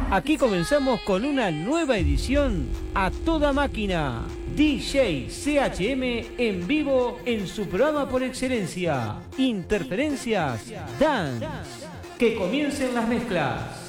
Aquí comenzamos con una nueva edición a toda máquina. DJ CHM en vivo en su programa por excelencia, Interferencias Dance. Que comiencen las mezclas.